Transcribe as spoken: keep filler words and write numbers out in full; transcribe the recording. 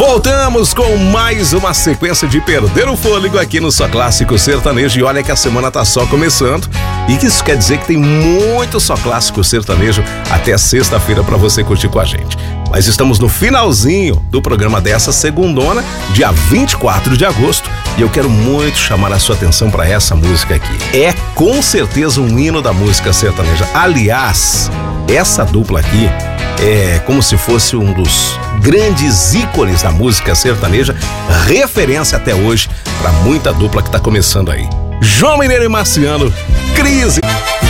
Voltamos com mais uma sequência de Perder o Fôlego aqui no Só Clássico Sertanejo. E olha que a semana tá só começando. E que isso quer dizer que tem muito Só Clássico Sertanejo até sexta-feira pra você curtir com a gente. Mas estamos no finalzinho do programa dessa segundona, dia vinte e quatro de agosto. E eu quero muito chamar a sua atenção pra essa música aqui. É com certeza um hino da música sertaneja. Aliás, essa dupla aqui é como se fosse um dos grandes ícones da música sertaneja, referência até hoje para muita dupla que tá começando aí. João Mineiro e Marciano, Crise.